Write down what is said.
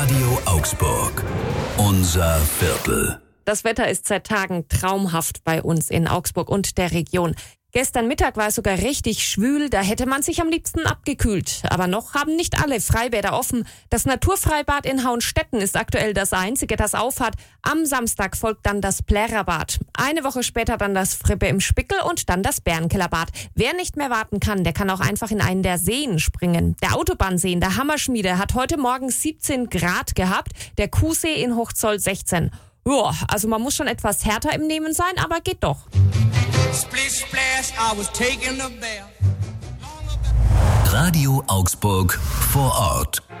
Radio Augsburg. Unser Viertel. Das Wetter ist seit Tagen traumhaft bei uns in Augsburg und der Region. Gestern Mittag war es sogar richtig schwül, da hätte man sich am liebsten abgekühlt. Aber noch haben nicht alle Freibäder offen. Das Naturfreibad in Hauenstetten ist aktuell das einzige, das aufhat. Am Samstag folgt dann das Plärerbad. Eine Woche später dann das Frippe im Spickel und dann das Bärenkellerbad. Wer nicht mehr warten kann, der kann auch einfach in einen der Seen springen. Der Autobahnsee in der Hammerschmiede hat heute Morgen 17 Grad gehabt, der Kuhsee in Hochzoll 16. Ja, also man muss schon etwas härter im Nehmen sein, aber geht doch. Radio Augsburg vor Ort.